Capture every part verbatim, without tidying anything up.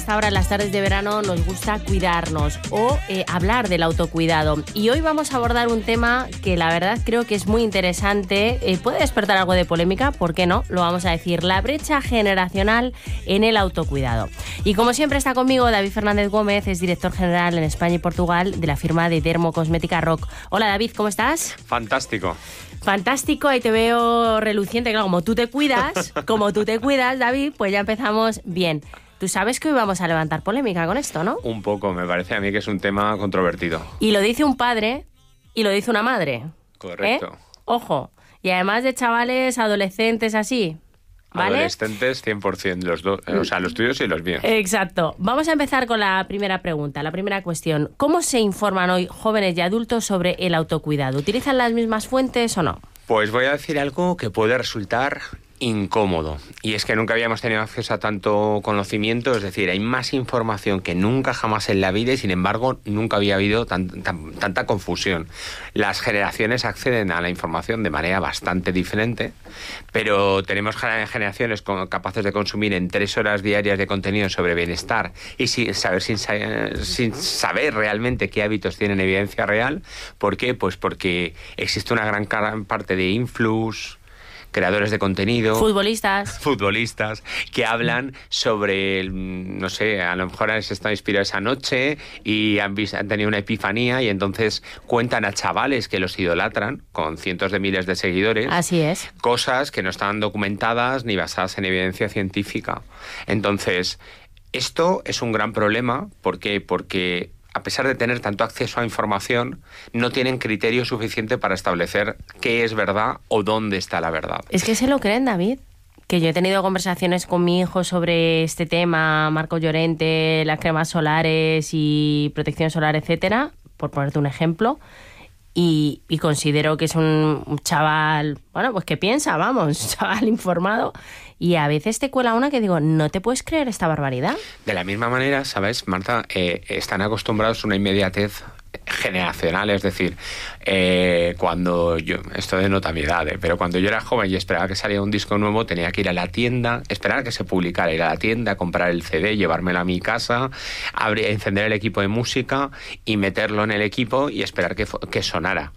Ahora en las tardes de verano nos gusta cuidarnos o eh, hablar del autocuidado, y hoy vamos a abordar un tema que la verdad creo que es muy interesante, eh, puede despertar algo de polémica, ¿por qué no? Lo vamos a decir, la brecha generacional en el autocuidado. Y como siempre está conmigo David Fernández Gómez, es director general en España y Portugal de la firma de Dermocosmética Rock. Hola David, ¿cómo estás? Fantástico. Fantástico, ahí te veo reluciente, claro, como tú te cuidas, como tú te cuidas, David, pues ya empezamos bien. Tú sabes que hoy vamos a levantar polémica con esto, ¿no? Un poco, me parece a mí que es un tema controvertido. Y lo dice un padre y lo dice una madre. Correcto. ¿Eh? Ojo. Y además de chavales, adolescentes, así. ¿Vale? Adolescentes cien por ciento, los dos, o sea, los tuyos y los míos. Exacto. Vamos a empezar con la primera pregunta, la primera cuestión. ¿Cómo se informan hoy jóvenes y adultos sobre el autocuidado? ¿Utilizan las mismas fuentes o no? Pues voy a decir algo que puede resultar incómodo, y es que nunca habíamos tenido acceso a tanto conocimiento, es decir, hay más información que nunca jamás en la vida y sin embargo nunca había habido tan, tan, tanta confusión. Las generaciones acceden a la información de manera bastante diferente, pero tenemos generaciones capaces de consumir en tres horas diarias de contenido sobre bienestar y sin saber, sin, sin saber realmente qué hábitos tienen evidencia real. ¿Por qué? Pues porque existe una gran parte de influx, creadores de contenido, futbolistas, futbolistas que hablan sobre, no sé, a lo mejor han estado inspirados esa noche y han, visto, han tenido una epifanía y entonces cuentan a chavales que los idolatran con cientos de miles de seguidores. Así es. Cosas que no están documentadas ni basadas en evidencia científica. Entonces, esto es un gran problema. ¿Por qué? Porque a pesar de tener tanto acceso a información, no tienen criterio suficiente para establecer qué es verdad o dónde está la verdad. Es que se lo creen, David. Que yo he tenido conversaciones con mi hijo sobre este tema, Marco Llorente, las cremas solares y protección solar, etcétera, por ponerte un ejemplo, y, y considero que es un, un chaval, bueno, pues que piensa, vamos, un chaval informado, y a veces te cuela una que digo, ¿no te puedes creer esta barbaridad? De la misma manera, ¿sabes, Marta? Eh, están acostumbrados a una inmediatez generacional, es decir, eh, cuando yo, esto denota mi edad, eh, pero cuando yo era joven y esperaba que saliera un disco nuevo, tenía que ir a la tienda, esperar a que se publicara, ir a la tienda, comprar el C D, llevármelo a mi casa, abrir, encender el equipo de música y meterlo en el equipo y esperar que, que sonara.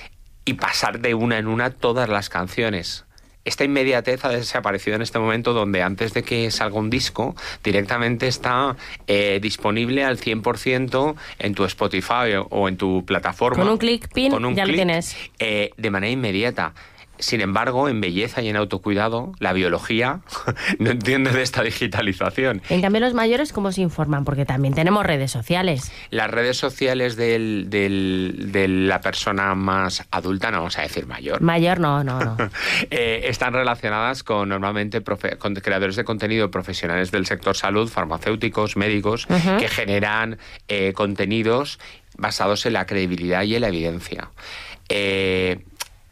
Y pasar de una en una todas las canciones. Esta inmediatez ha desaparecido en este momento, donde antes de que salga un disco directamente está eh, disponible al cien por ciento en tu Spotify o, o en tu plataforma. Con un clic, pin, con un ya clic, lo tienes. Eh, de manera inmediata. Sin embargo, en belleza y en autocuidado, la biología no entiende de esta digitalización. En cambio, los mayores, ¿cómo se informan? Porque también tenemos redes sociales. Las redes sociales del, del, de la persona más adulta, no vamos a decir mayor. Mayor no, no, no. eh, están relacionadas con normalmente profe- con creadores de contenido profesionales del sector salud, farmacéuticos, médicos, uh-huh. que generan eh, contenidos basados en la credibilidad y en la evidencia. Eh...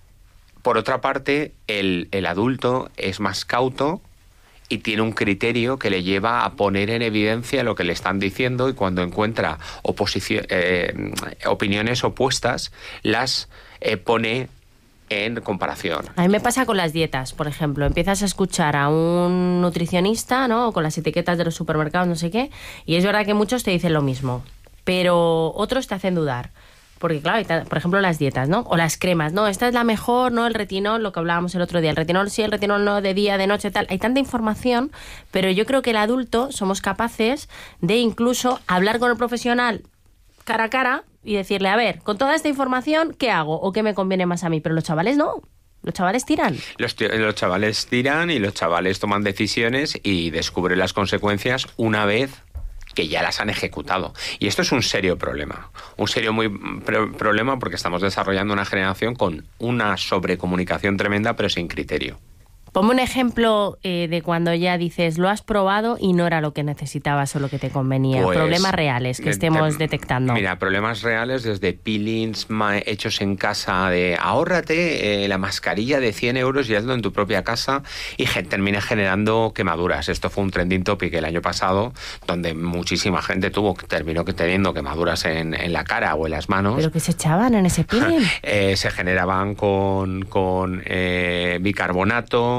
Por otra parte, el, el adulto es más cauto y tiene un criterio que le lleva a poner en evidencia lo que le están diciendo, y cuando encuentra oposici- eh, opiniones opuestas, las eh, pone en comparación. A mí me pasa con las dietas, por ejemplo. Empiezas a escuchar a un nutricionista, ¿no?, con las etiquetas de los supermercados, no sé qué, y es verdad que muchos te dicen lo mismo, pero otros te hacen dudar. Porque claro, por ejemplo, las dietas, ¿no? O las cremas, ¿no? Esta es la mejor, ¿no? El retinol, lo que hablábamos el otro día. El retinol sí, el retinol no, de día, de noche, tal. Hay tanta información, pero yo creo que el adulto somos capaces de incluso hablar con el profesional cara a cara y decirle, a ver, con toda esta información, ¿qué hago? ¿O qué me conviene más a mí? Pero los chavales no. Los chavales tiran. Los, t- los chavales tiran y los chavales toman decisiones y descubren las consecuencias una vez que ya las han ejecutado. Y esto es un serio problema. Un serio muy pro- problema porque estamos desarrollando una generación con una sobrecomunicación tremenda, pero sin criterio. Ponme un ejemplo eh, de cuando ya dices, lo has probado y no era lo que necesitabas o lo que te convenía. Pues, problemas reales que estemos de, detectando. Mira, problemas reales desde peelings ma- hechos en casa de ahórrate eh, la mascarilla de cien euros y hazlo en tu propia casa, y ge- termina generando quemaduras. Esto fue un trending topic el año pasado, donde muchísima gente tuvo terminó teniendo quemaduras en, en la cara o en las manos. ¿Pero qué se echaban en ese peeling? eh, se generaban con, con eh, bicarbonato,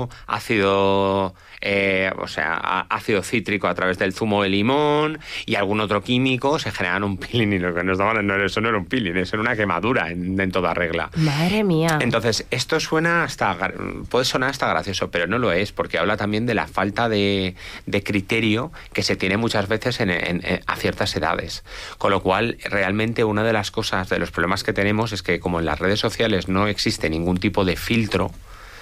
ejemplo, ácido, eh, o sea, ácido cítrico a través del zumo de limón y algún otro químico, se generan un peeling, y lo que nos daban, no, eso no era un peeling, eso era una quemadura en, en toda regla. Madre mía. Entonces, esto suena hasta, puede sonar hasta gracioso, pero no lo es, porque habla también de la falta de, de criterio que se tiene muchas veces en, en, en, a ciertas edades. Con lo cual, realmente una de las cosas, de los problemas que tenemos es que como en las redes sociales no existe ningún tipo de filtro,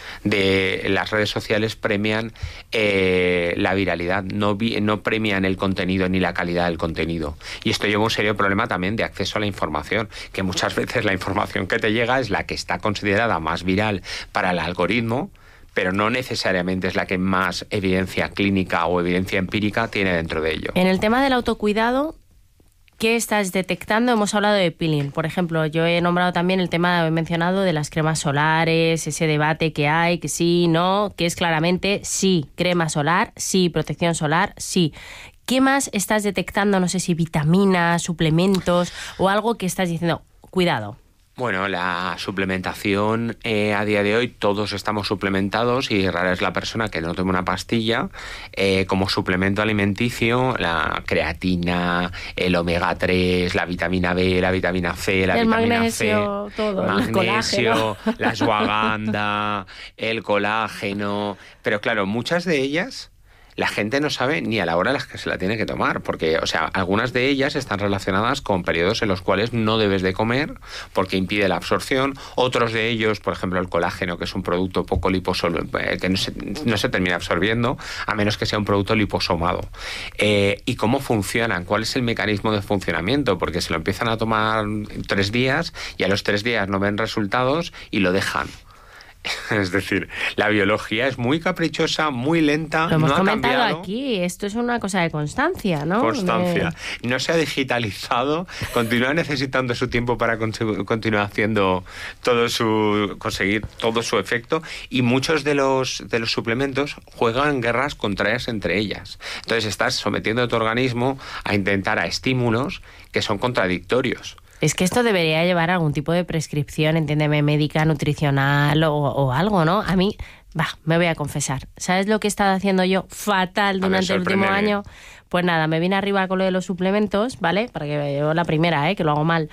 de las redes sociales premian eh, la viralidad, no, vi, no premian el contenido ni la calidad del contenido. Y esto lleva un serio problema también de acceso a la información, que muchas veces la información que te llega es la que está considerada más viral para el algoritmo, pero no necesariamente es la que más evidencia clínica o evidencia empírica tiene dentro de ello. En el tema del autocuidado, ¿qué estás detectando? Hemos hablado de peeling. Por ejemplo, yo he nombrado también el tema, he mencionado de las cremas solares, ese debate que hay, que sí, no, que es claramente sí, crema solar, sí, protección solar, sí. ¿Qué más estás detectando? No sé si vitaminas, suplementos o algo que estás diciendo, cuidado. Bueno, la suplementación eh, a día de hoy todos estamos suplementados y rara es la persona que no tome una pastilla. Eh, como suplemento alimenticio, la creatina, el omega tres, la vitamina B, la vitamina C, la el vitamina magnesio, C, todo, magnesio, el la ashwagandha, el colágeno. Pero claro, muchas de ellas la gente no sabe ni a la hora en la que se la tiene que tomar, porque, o sea, algunas de ellas están relacionadas con periodos en los cuales no debes de comer porque impide la absorción. Otros de ellos, por ejemplo, el colágeno, que es un producto poco liposoluble, que no se, no se termina absorbiendo, a menos que sea un producto liposomado. Eh, ¿Y cómo funcionan? ¿Cuál es el mecanismo de funcionamiento? Porque se lo empiezan a tomar tres días y a los tres días no ven resultados y lo dejan. Es decir, la biología es muy caprichosa, muy lenta. Lo hemos no ha comentado cambiado. Aquí, esto es una cosa de constancia, ¿no? Constancia. De... No se ha digitalizado, continúa necesitando su tiempo para con continuar haciendo todo su, conseguir todo su efecto, y muchos de los, de los suplementos juegan guerras contrarias entre ellas. Entonces estás sometiendo a tu organismo a intentar a estímulos que son contradictorios. Es que esto debería llevar algún tipo de prescripción, entiéndeme, médica, nutricional o, o algo, ¿no? A mí, bah, me voy a confesar. ¿Sabes lo que he estado haciendo yo fatal durante el último año? Pues nada, me vine arriba con lo de los suplementos, ¿vale? Para que yo la primera, ¿eh? Que lo hago mal.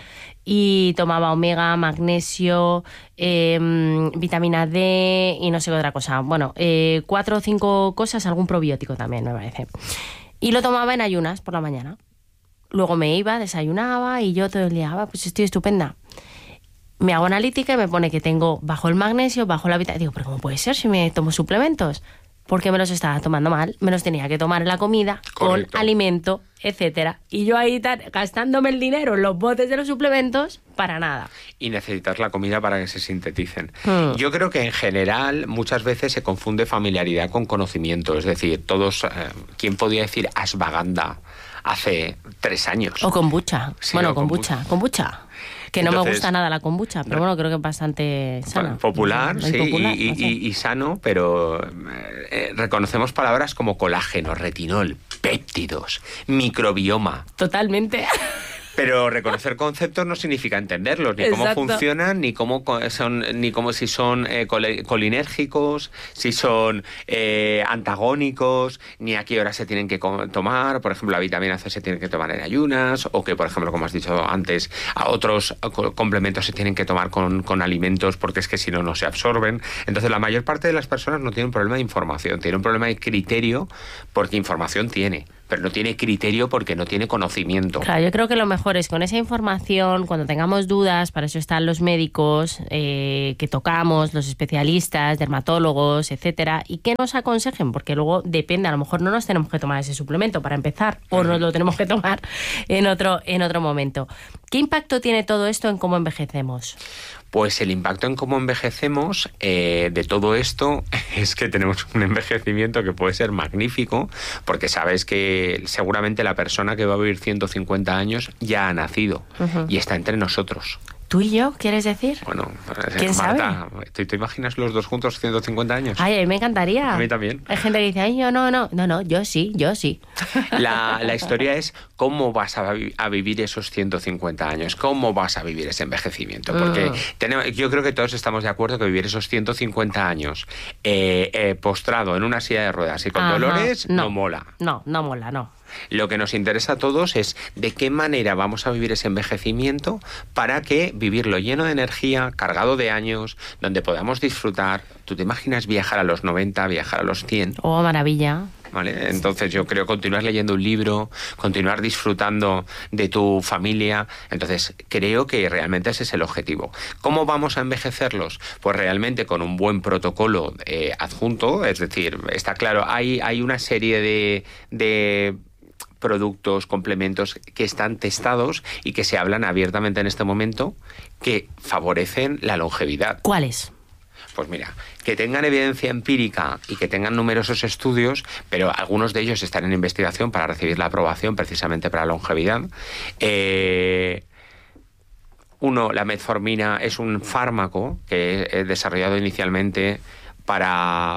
Y tomaba omega, magnesio, eh, vitamina D y no sé qué otra cosa. Bueno, eh, cuatro o cinco cosas, algún probiótico también, me parece. Y lo tomaba en ayunas por la mañana. Luego me iba, desayunaba y yo todo el día, ah, pues estoy estupenda. Me hago analítica y me pone que tengo bajo el magnesio, bajo la vitamina. Digo, ¿pero cómo puede ser si me tomo suplementos? Porque me los estaba tomando mal, me los tenía que tomar en la comida, correcto, con alimento, etcétera. Y yo ahí tar, gastándome el dinero en los botes de los suplementos para nada. Y necesitas la comida para que se sinteticen. Hmm. Yo creo que en general muchas veces se confunde familiaridad con conocimiento. Es decir, todos, eh, ¿quién podía decir ashwagandha hace tres años? O kombucha. Sí, bueno, o kombucha, kombucha. Que no Entonces, me gusta nada la kombucha, pero bueno, creo que es bastante sana. Popular, sí, popular, y, no sé. y, y sano, pero eh, reconocemos palabras como colágeno, retinol, péptidos, microbioma. Totalmente. Pero reconocer conceptos no significa entenderlos, ni Exacto. cómo funcionan, ni cómo son, ni cómo si son eh, colinérgicos, si son eh, antagónicos, ni a qué hora se tienen que tomar. Por ejemplo, la vitamina C se tiene que tomar en ayunas, o que, por ejemplo, como has dicho antes, a otros complementos se tienen que tomar con, con alimentos, porque es que si no, no se absorben. Entonces, la mayor parte de las personas no tienen un problema de información, tienen un problema de criterio, porque información tiene, pero no tiene criterio porque no tiene conocimiento. Claro, yo creo que lo mejor es con esa información, cuando tengamos dudas, para eso están los médicos eh, que tocamos, los especialistas, dermatólogos, etcétera, y que nos aconsejen, porque luego depende, a lo mejor no nos tenemos que tomar ese suplemento para empezar, o nos lo tenemos que tomar en otro, en otro momento. ¿Qué impacto tiene todo esto en cómo envejecemos? Pues el impacto en cómo envejecemos eh, de todo esto es que tenemos un envejecimiento que puede ser magnífico, porque sabes que seguramente la persona que va a vivir ciento cincuenta años ya ha nacido uh-huh. y está entre nosotros. ¿Tú y yo, quieres decir? Bueno, ¿Quién Marta, sabe? ¿te, ¿te imaginas los dos juntos ciento cincuenta años? Ay, a mí me encantaría. A mí también. Hay gente que dice, ay, yo no, no, no, no, yo sí, yo sí. La, la historia es cómo vas a, vi- a vivir esos ciento cincuenta años, cómo vas a vivir ese envejecimiento. Porque Mm. tenemos, yo creo que todos estamos de acuerdo que vivir esos ciento cincuenta años eh, eh, postrado en una silla de ruedas y con Ajá, dolores no mola. No, no mola, no. Lo que nos interesa a todos es de qué manera vamos a vivir ese envejecimiento para que vivirlo lleno de energía, cargado de años, donde podamos disfrutar. ¿Tú te imaginas viajar a los noventa, viajar a los cien? Oh, maravilla. ¿Vale? Entonces yo creo continuar leyendo un libro, continuar disfrutando de tu familia. Entonces creo que realmente ese es el objetivo. ¿Cómo vamos a envejecerlos? Pues realmente con un buen protocolo eh, adjunto, es decir, está claro, hay, hay una serie de... de productos, complementos que están testados y que se hablan abiertamente en este momento que favorecen la longevidad. ¿Cuáles? Pues mira, que tengan evidencia empírica y que tengan numerosos estudios, pero algunos de ellos están en investigación para recibir la aprobación precisamente para la longevidad. Eh, uno, la metformina es un fármaco que he desarrollado inicialmente para,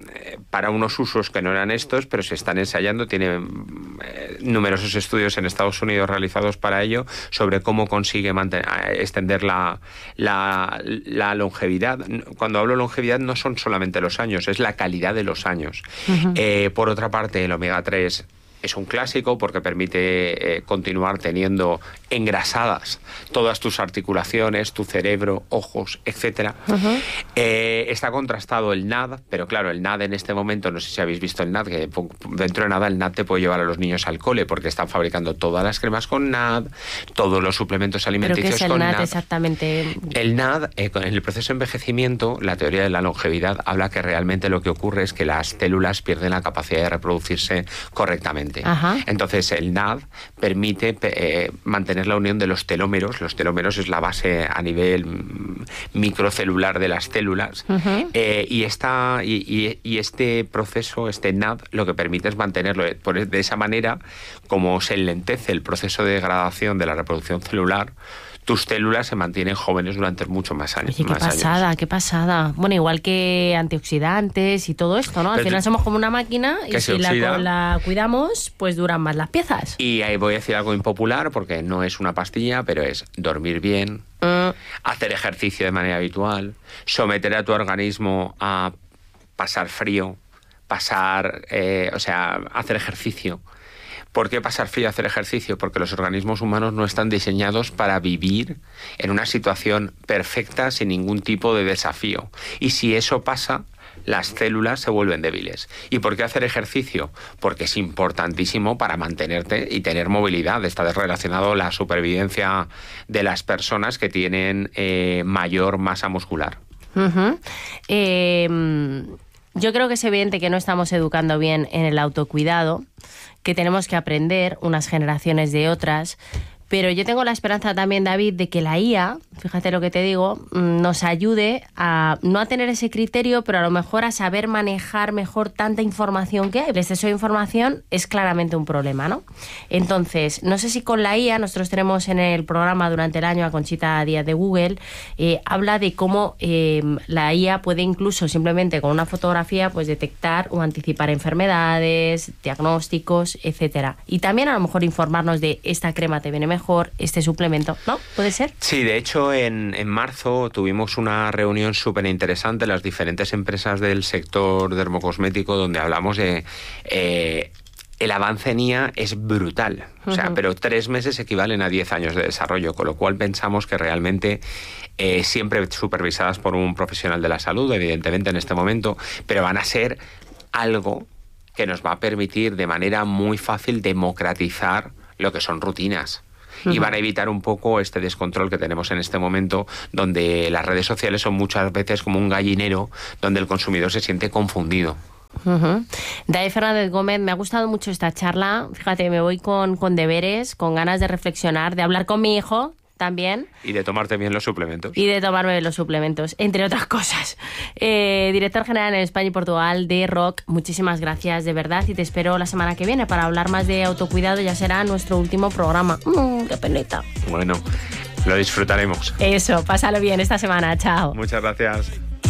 para unos usos que no eran estos, pero se están ensayando. Tiene eh, numerosos estudios en Estados Unidos realizados para ello sobre cómo consigue mantener, extender la, la, la longevidad. Cuando hablo de longevidad no son solamente los años, es la calidad de los años. Uh-huh. Eh, por otra parte, el omega tres es un clásico porque permite eh, continuar teniendo engrasadas todas tus articulaciones, tu cerebro, ojos, etcétera. Uh-huh. Eh, está contrastado el N A D, pero claro, el N A D en este momento, no sé si habéis visto el N A D, que dentro de nada el N A D te puede llevar a los niños al cole porque están fabricando todas las cremas con N A D, todos los suplementos alimenticios ¿Pero qué es el con N A D, N A D. Exactamente? El N A D, eh, con el proceso de envejecimiento, la teoría de la longevidad habla que realmente lo que ocurre es que las células pierden la capacidad de reproducirse correctamente. Ajá. Entonces el N A D permite eh, mantener la unión de los telómeros. Los telómeros es la base a nivel microcelular de las células. Uh-huh. eh, y, esta, y, y, y este proceso, este N A D, lo que permite es mantenerlo. Por, de esa manera, como se enlentece el proceso de degradación de la reproducción celular, tus células se mantienen jóvenes durante muchos más años. Oye, qué más pasada, años. qué pasada. Bueno, igual que antioxidantes y todo esto, ¿no? Al Pero final somos como una máquina y si la, la cuidamos, pues duran más las piezas. Y ahí voy a decir algo impopular porque no es una pastilla, pero es dormir bien, mm. hacer ejercicio de manera habitual, someter a tu organismo a pasar frío, pasar, eh, o sea, hacer ejercicio. ¿Por qué pasar frío, hacer ejercicio? Porque los organismos humanos no están diseñados para vivir en una situación perfecta sin ningún tipo de desafío. Y si eso pasa, las células se vuelven débiles. ¿Y por qué hacer ejercicio? Porque es importantísimo para mantenerte y tener movilidad. Está relacionado la supervivencia de las personas que tienen eh, mayor masa muscular. Uh-huh. Eh, yo creo que es evidente que no estamos educando bien en el autocuidado, que tenemos que aprender unas generaciones de otras, pero yo tengo la esperanza también, David, de que la I A, fíjate lo que te digo, nos ayude a no a tener ese criterio, pero a lo mejor a saber manejar mejor tanta información que hay. El exceso de información es claramente un problema, ¿no? Entonces, no sé si con la I A, nosotros tenemos en el programa durante el año a Conchita Díaz de Google, eh, habla de cómo eh, la I A puede incluso simplemente con una fotografía pues detectar o anticipar enfermedades, diagnósticos, etcétera. Y también a lo mejor informarnos de esta crema te viene mejor, mejor este suplemento, ¿no? ¿Puede ser? Sí, de hecho en, en marzo tuvimos una reunión súper interesante, las diferentes empresas del sector dermocosmético, donde hablamos de... Eh, el avance en I A es brutal, o sea, uh-huh. pero tres meses equivalen a diez años de desarrollo, con lo cual pensamos que realmente eh, siempre supervisadas por un profesional de la salud, evidentemente en este momento, pero van a ser algo que nos va a permitir de manera muy fácil democratizar lo que son rutinas. Y van a evitar un poco este descontrol que tenemos en este momento, donde las redes sociales son muchas veces como un gallinero donde el consumidor se siente confundido. Uh-huh. David Fernández Gómez, me ha gustado mucho esta charla. Fíjate, me voy con, con deberes, con ganas de reflexionar, de hablar con mi hijo también. Y de tomarte bien los suplementos. Y de tomarme los suplementos, entre otras cosas. Eh, director general en España y Portugal de R O C, muchísimas gracias de verdad y te espero la semana que viene para hablar más de autocuidado. Ya será nuestro último programa. Mm, ¡Qué penita! Bueno, Lo disfrutaremos. Eso, pásalo bien esta semana. Chao. Muchas gracias.